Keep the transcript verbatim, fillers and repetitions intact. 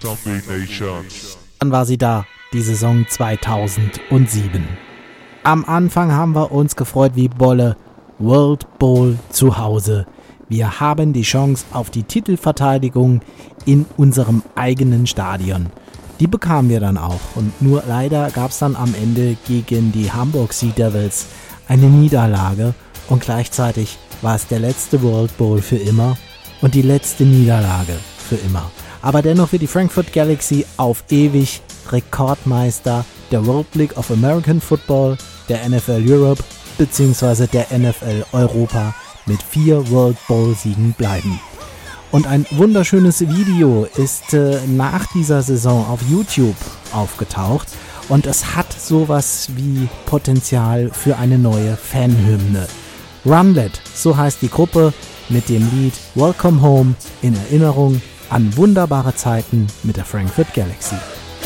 Zombie Nation. Dann war sie da, die Saison zweitausendsieben. Am Anfang haben wir uns gefreut wie Bolle. World Bowl zu Hause. Wir haben die Chance auf die Titelverteidigung in unserem eigenen Stadion. Die bekamen wir dann auch. Und nur leider gab es dann am Ende gegen die Hamburg Sea Devils eine Niederlage. Und gleichzeitig war es der letzte World Bowl für immer und die letzte Niederlage für immer. Aber dennoch wird die Frankfurt Galaxy auf ewig Rekordmeister der World League of American Football, der N F L Europe bzw. der N F L Europa mit vier World Bowl Siegen bleiben. Und ein wunderschönes Video ist äh, nach dieser Saison auf YouTube aufgetaucht und es hat sowas wie Potenzial für eine neue Fanhymne. Runlet, so heißt die Gruppe mit dem Lied Welcome Home in Erinnerung an wunderbare Zeiten mit der Frankfurt Galaxy.